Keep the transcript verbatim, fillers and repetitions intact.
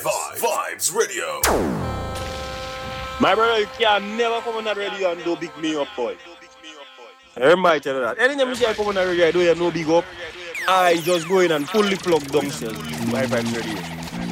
Vibes, Vibes Radio. My brother, you can never come on that radio and do big me up, boy. I might tell you that. Anything you say come on that radio, I do you no big up. I just go in and pull the plug downstairs. My Vibes Radio.